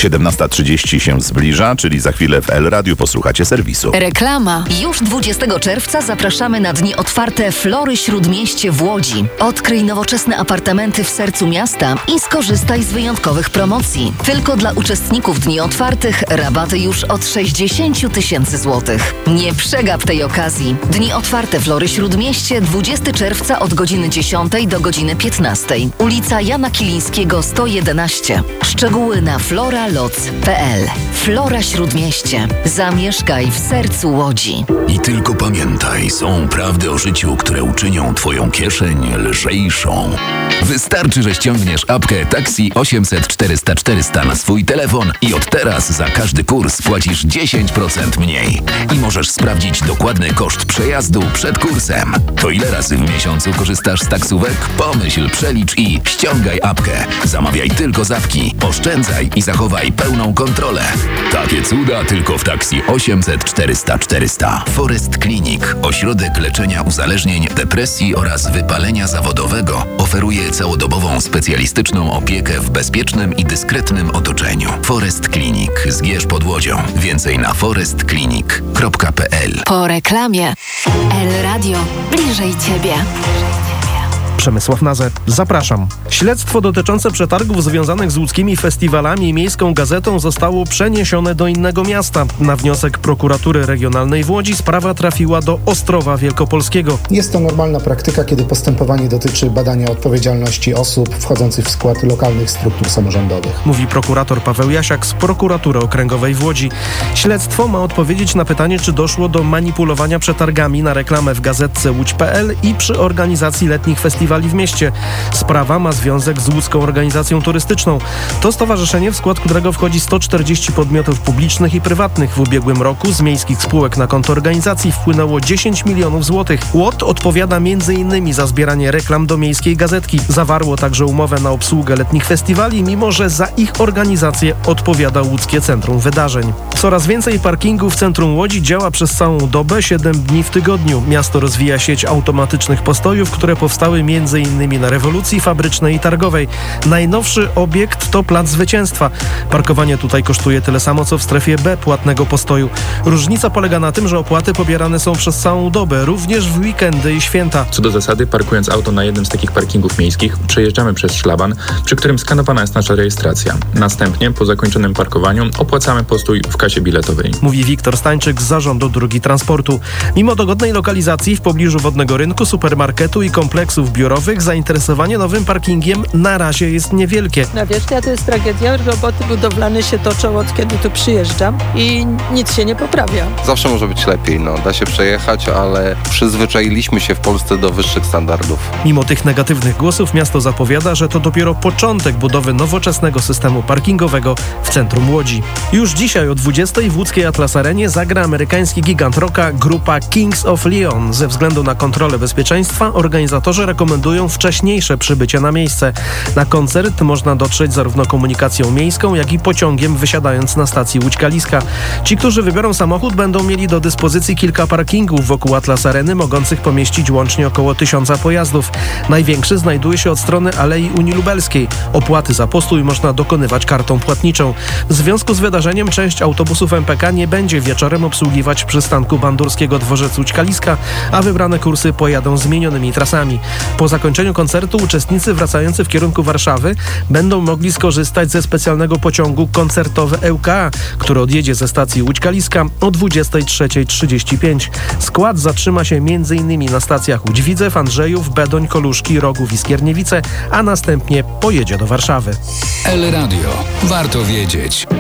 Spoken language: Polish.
17:30 się zbliża, czyli za chwilę w El Radiu posłuchacie serwisu. Reklama. Już 20 czerwca zapraszamy na dni otwarte Flory Śródmieście w Łodzi. Odkryj nowoczesne apartamenty w sercu miasta i skorzystaj z wyjątkowych promocji. Tylko dla uczestników dni otwartych rabaty już od 60 000 złotych. Nie przegap tej okazji. Dni otwarte Flory Śródmieście 20 czerwca od godziny 10 do godziny 15. Ulica Jana Kilińskiego 111. Szczegóły na floraloc.pl. Flora Śródmieście. Zamieszkaj w sercu Łodzi. I tylko pamiętaj, są prawdy o życiu, które uczynią twoją kieszeń lżejszą. Wystarczy, że ściągniesz apkę Taxi 800 400 400 na swój telefon i od teraz za każdy kurs płacisz 10% mniej. I możesz sprawdzić dokładny koszt przejazdu przed kursem. To ile razy w miesiącu korzystasz z taksówek? Pomyśl, przelicz i ściągaj apkę. Zamawiaj tylko z apki, oszczędzaj i zachowaj pełną kontrolę. Takie cuda tylko w Taxi 800 400 400. Forest Clinic, ośrodek leczenia uzależnień, depresji oraz wypalenia zawodowego, oferuje całodobową specjalistyczną opiekę w bezpiecznym i dyskretnym otoczeniu. Forest Clinic, Zgierz pod Łodzią. Więcej na forestclinic.pl. Po reklamie. El Radio. Bliżej Ciebie. Przemysław Nazę. Zapraszam. Śledztwo dotyczące przetargów związanych z łódzkimi festiwalami i Miejską Gazetą zostało przeniesione do innego miasta. Na wniosek prokuratury regionalnej w Łodzi sprawa trafiła do Ostrowa Wielkopolskiego. Jest to normalna praktyka, kiedy postępowanie dotyczy badania odpowiedzialności osób wchodzących w skład lokalnych struktur samorządowych. Mówi prokurator Paweł Jasiak z prokuratury okręgowej w Łodzi. Śledztwo ma odpowiedzieć na pytanie, czy doszło do manipulowania przetargami na reklamę w gazetce Łódź.pl i przy organizacji letnich festiwali w mieście. Sprawa ma związek z Łódzką Organizacją Turystyczną. To stowarzyszenie, w skład którego wchodzi 140 podmiotów publicznych i prywatnych. W ubiegłym roku z miejskich spółek na konto organizacji wpłynęło 10 milionów złotych. ŁOT odpowiada m.in. za zbieranie reklam do Miejskiej Gazetki. Zawarło także umowę na obsługę letnich festiwali, mimo że za ich organizację odpowiada Łódzkie Centrum Wydarzeń. Coraz więcej parkingów w centrum Łodzi działa przez całą dobę, 7 dni w tygodniu. Miasto rozwija sieć automatycznych postojów, które powstały m.in. na Rewolucji Fabrycznej i Targowej. Najnowszy obiekt to Plac Zwycięstwa. Parkowanie tutaj kosztuje tyle samo, co w strefie B płatnego postoju. Różnica polega na tym, że opłaty pobierane są przez całą dobę, również w weekendy i święta. Co do zasady, parkując auto na jednym z takich parkingów miejskich, przejeżdżamy przez szlaban, przy którym skanowana jest nasza rejestracja. Następnie, po zakończonym parkowaniu, opłacamy postój w kasie biletowej. Mówi Wiktor Stańczyk z Zarządu Dróg Transportu. Mimo dogodnej lokalizacji w pobliżu Wodnego Rynku, supermarketu i kompleksów biurowych, zainteresowanie nowym parkingiem na razie jest niewielkie. Nawierzchnia to jest tragedia. Roboty budowlane się toczą od kiedy tu przyjeżdżam i nic się nie poprawia. Zawsze może być lepiej, da się przejechać, ale przyzwyczailiśmy się w Polsce do wyższych standardów. Mimo tych negatywnych głosów miasto zapowiada, że to dopiero początek budowy nowoczesnego systemu parkingowego w centrum Łodzi. Już dzisiaj o 20:00 w łódzkiej Atlas Arenie zagra amerykański gigant rocka grupa Kings of Leon. Ze względu na kontrolę bezpieczeństwa organizatorzy rekomendują wcześniejsze przybycie na miejsce. Na koncert można dotrzeć zarówno komunikacją miejską, jak i pociągiem, wysiadając na stacji Łódź-Kaliska. Ci, którzy wybiorą samochód, będą mieli do dyspozycji kilka parkingów wokół Atlas Areny, mogących pomieścić łącznie około 1000 pojazdów. Największy znajduje się od strony Alei Unii Lubelskiej. Opłaty za postój można dokonywać kartą płatniczą. W związku z wydarzeniem część autobusów MPK nie będzie wieczorem obsługiwać przystanku Bandurskiego Dworzec Łódź-Kaliska, a wybrane kursy pojadą zmienionymi trasami. Po zakończeniu koncertu uczestnicy wracający w kierunku Warszawy będą mogli skorzystać ze specjalnego pociągu koncertowy ŁKA, który odjedzie ze stacji Łódź-Kaliska o 23:35. Skład zatrzyma się m.in. na stacjach Łódź-Widzew, Andrzejów, Bedoń, Koluszki, Rogów i Skierniewice, a następnie pojedzie do Warszawy. El Radio. Warto wiedzieć.